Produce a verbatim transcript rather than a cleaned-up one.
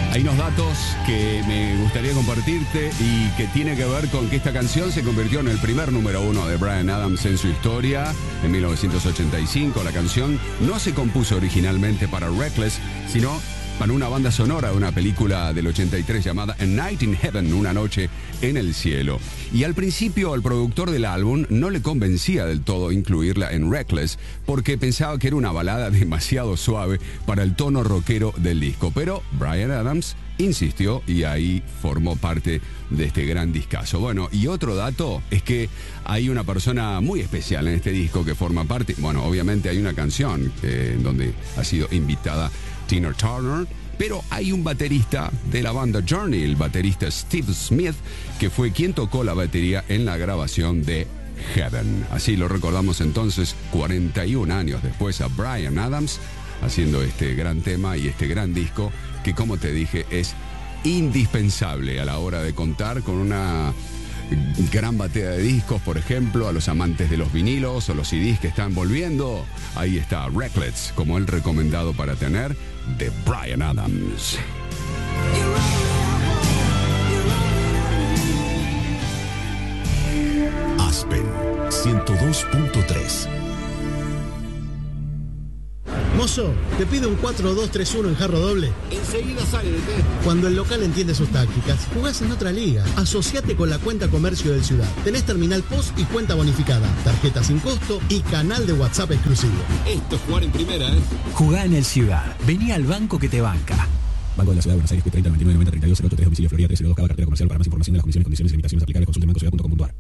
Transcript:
Hay unos datos que me gustaría compartirte y que tiene que ver con que esta canción se convirtió en el primer número uno de Bryan Adams en su historia en mil novecientos ochenta y cinco. La canción no se compuso originalmente para Reckless, sino para una banda sonora de una película del ochenta y tres llamada A Night in Heaven, una noche en el cielo. Y al principio al productor del álbum no le convencía del todo incluirla en Reckless porque pensaba que era una balada demasiado suave para el tono rockero del disco. Pero Bryan Adams insistió y ahí formó parte de este gran discazo. Bueno, y otro dato es que hay una persona muy especial en este disco que forma parte. Bueno, obviamente hay una canción eh, en donde ha sido invitada Tina Turner, pero hay un baterista de la banda Journey, el baterista Steve Smith, que fue quien tocó la batería en la grabación de Heaven. Así lo recordamos entonces cuarenta y un años después a Bryan Adams haciendo este gran tema y este gran disco que, como te dije, es indispensable a la hora de contar con una gran batea de discos. Por ejemplo, a los amantes de los vinilos o los C Ds que están volviendo, ahí está Reckless como el recomendado para tener de Bryan Adams. Aspen ciento dos punto tres. Mozo, te pido un cuatro dos tres uno en jarro doble. Enseguida sale de té. Cuando el local entiende sus tácticas, jugás en otra liga. Asociate con la cuenta comercio del Ciudad. Tenés terminal post y cuenta bonificada, tarjeta sin costo y canal de WhatsApp exclusivo. Esto es jugar en primera, ¿eh? Jugá en el Ciudad. Vení al banco que te banca. Banco de la Ciudad de Buenos Aires, treinta noventa y nueve noventa treinta y dos cero ocho tres, domicilio Florida tres cero dos, cada cartera comercial. Para más información de las condiciones, condiciones y limitaciones aplicables, consulte banco ciudad punto com punto ar.